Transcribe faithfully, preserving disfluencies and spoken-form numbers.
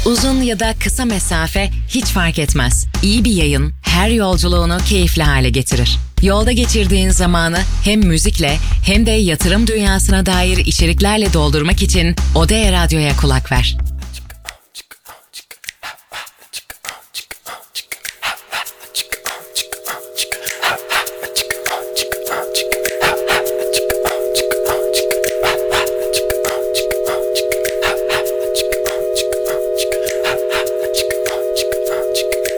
Uzun ya da kısa mesafe hiç fark etmez. İyi bir yayın her yolculuğunu keyifli hale getirir. Yolda geçirdiğin zamanı hem müzikle hem de yatırım dünyasına dair içeriklerle doldurmak için Odea Radyo'ya kulak ver.